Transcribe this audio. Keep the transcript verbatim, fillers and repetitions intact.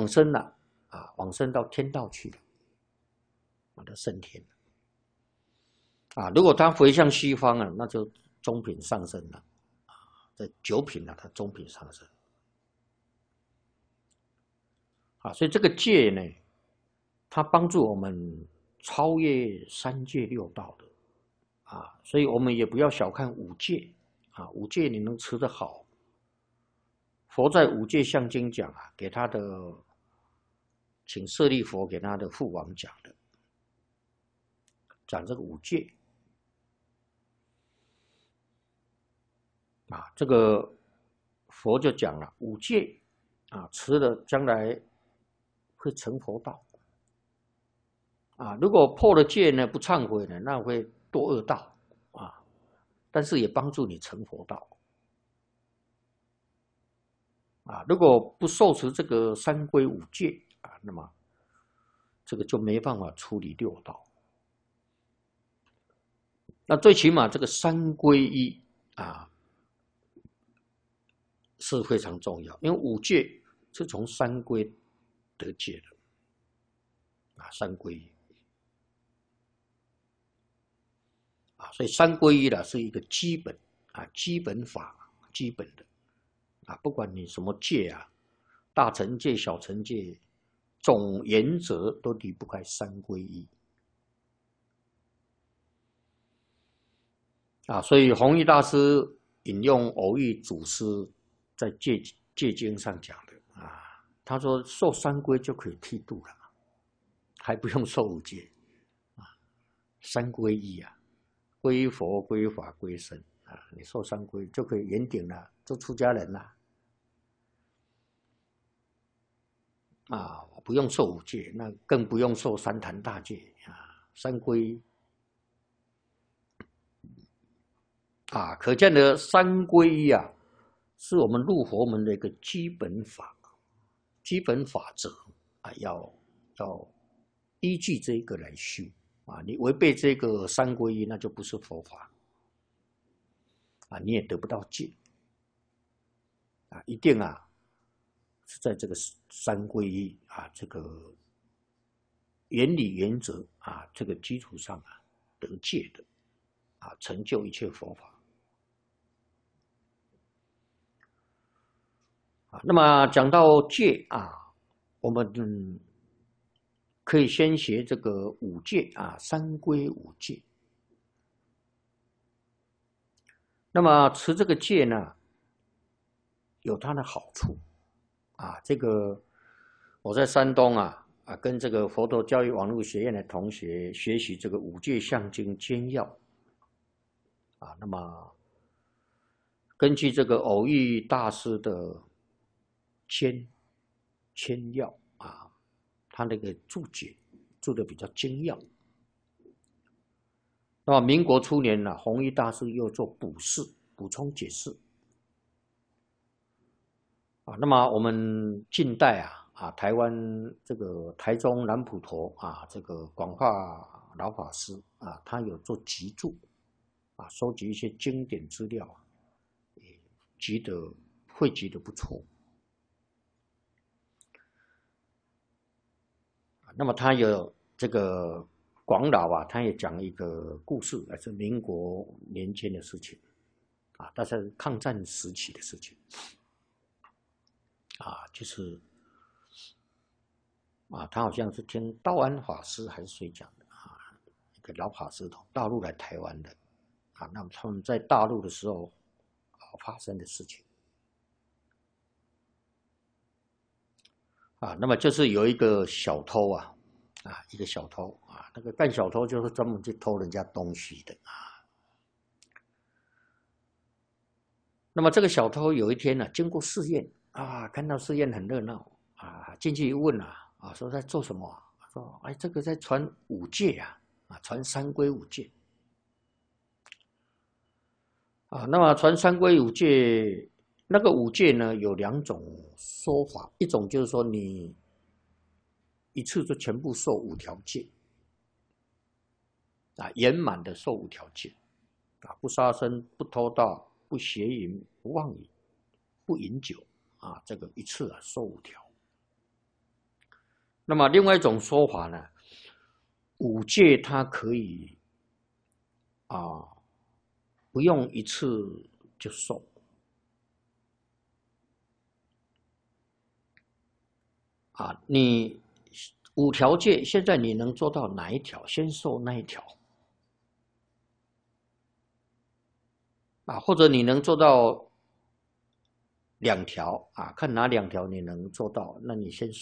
生了啊，往生到天道去了，啊，到升天了啊。如果他回向西方啊，那就中品上升了啊，在九品了，他中品上升啊。所以这个戒呢，它帮助我们超越三界六道的啊，所以我们也不要小看五戒啊，五戒你能持得好。佛在《五戒相经》讲啊，给他的，请舍利佛给他的父王讲的，讲这个五戒啊，这个佛就讲了五戒啊，持了将来会成佛道啊。如果破了戒呢，不忏悔呢，那会堕恶道啊，但是也帮助你成佛道。啊，如果不受持这个三规五戒啊，那么这个就没办法处理六道。那最起码这个三归一啊是非常重要，因为五戒是从三归得戒的啊，三归一啊，所以三归一呢是一个基本啊，基本法，基本的。啊，不管你什么戒啊，大乘戒、小乘戒，总原则都离不开三归一啊。所以弘一大师引用偶益祖师在戒戒经上讲的啊，他说受三归就可以剃度了，还不用受五戒啊，三归一啊，归佛、归法、归僧啊，你受三归就可以圆顶了，做出家人了。啊，不用受五戒，那更不用受三坛大戒啊，三归啊，可见的三归啊，是我们入佛门的一个基本法、基本法则啊，要要依据这个来修啊，你违背这个三归一，那就不是佛法啊，你也得不到戒啊，一定啊。是在这个三归一啊，这个原理原则啊，这个基础上啊得戒的啊，成就一切佛法啊。那么讲到戒啊，我们嗯可以先学这个五戒啊，三归五戒。那么持这个戒呢，有它的好处。啊，这个我在山东啊啊，跟这个佛陀教育网络学院的同学学习这个五戒相经简要啊，那么根据这个偶益大师的简简要啊，他那个注解注的比较精要。那么民国初年呢、啊，弘一大师又做补释补充解释。啊，那么我们近代啊啊，台湾这个台中南普陀啊，这个广化老法师啊，他有做集注啊，收集一些经典资料，集得汇集的不错。那么他有这个广老啊，他也讲一个故事，还是民国年间的事情啊，但是抗战时期的事情。啊，就是啊，他好像是听道安法师还是谁讲的啊？一个老法师从大陆来台湾的啊，那么他们在大陆的时候啊发生的事情啊，那么就是有一个小偷啊啊，一个小偷啊，那个干小偷就是专门去偷人家东西的啊。那么这个小偷有一天呢、啊，经过寺院啊，看到寺院很热闹啊，进去一问啊，啊说在做什么、啊？说哎，这个在传五戒啊，啊传三归五戒啊。那么传三归五戒，那个五戒呢有两种说法，一种就是说你一次就全部受五条戒啊，圆满的受五条戒啊，不杀生，不偷盗，不邪淫，不妄语，不饮酒啊，这个一次啊受五条。 那么另外一种说法呢，五戒它可以啊，不用一次就受。啊，你五条戒，现在你能做到哪一条，先受那一条。啊，或者你能做到两条啊，看哪两条你能做到，那你先